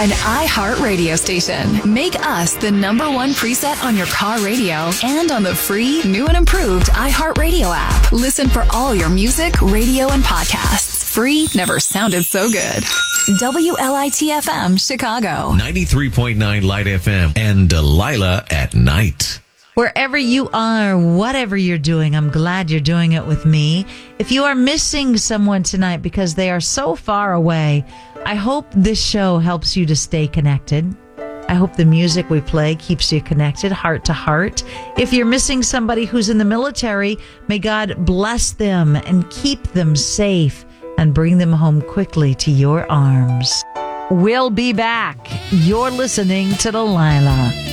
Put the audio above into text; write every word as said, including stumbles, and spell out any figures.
an iHeart radio station. Make us the number one preset on your car radio and on the free, new and improved iHeart Radio app. Listen for all your music, radio, and podcasts. Free never sounded so good. W L I T F M, Chicago. ninety-three point nine Light F M and Delilah at night. Wherever you are, whatever you're doing, I'm glad you're doing it with me. If you are missing someone tonight because they are so far away, I hope this show helps you to stay connected. I hope the music we play keeps you connected, heart to heart. If you're missing somebody who's in the military, may God bless them and keep them safe and bring them home quickly to your arms. We'll be back. You're listening to Delilah.